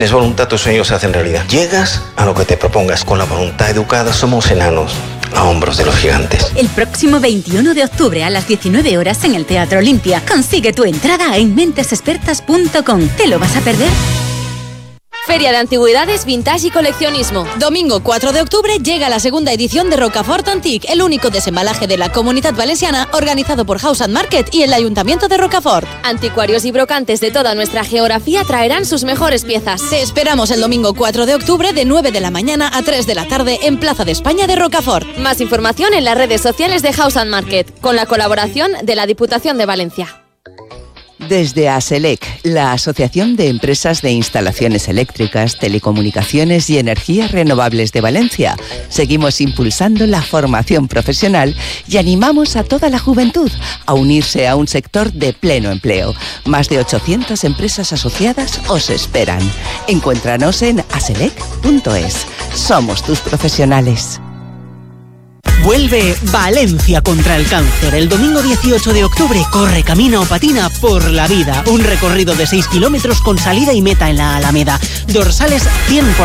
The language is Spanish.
Es voluntad, tus sueños se hacen realidad. Llegas a lo que te propongas. Con la voluntad educada somos enanos a hombros de los gigantes. El próximo 21 de octubre a las 19 horas en el Teatro Olimpia. Consigue tu entrada en mentesexpertas.com. ¿Te lo vas a perder? Feria de Antigüedades, Vintage y Coleccionismo. Domingo 4 de octubre llega la segunda edición de Rocafort Antique, el único desembalaje de la Comunidad Valenciana organizado por House and Market y el Ayuntamiento de Rocafort. Anticuarios y brocantes de toda nuestra geografía traerán sus mejores piezas. Te esperamos el domingo 4 de octubre de 9 de la mañana a 3 de la tarde en Plaza de España de Rocafort. Más información en las redes sociales de House and Market, con la colaboración de la Diputación de Valencia. Desde ASELEC, la Asociación de Empresas de Instalaciones Eléctricas, Telecomunicaciones y Energías Renovables de Valencia, seguimos impulsando la formación profesional y animamos a toda la juventud a unirse a un sector de pleno empleo. Más de 800 empresas asociadas os esperan. Encuéntranos en aselec.es. Somos tus profesionales. Vuelve Valencia contra el cáncer. El domingo 18 de octubre corre, camina o patina por la vida. Un recorrido de 6 kilómetros con salida y meta en la Alameda. Dorsales 100%.